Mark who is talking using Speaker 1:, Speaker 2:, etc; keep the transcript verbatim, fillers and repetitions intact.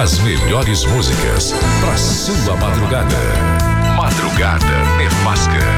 Speaker 1: As melhores músicas pra sua madrugada. Madrugada Nevasca.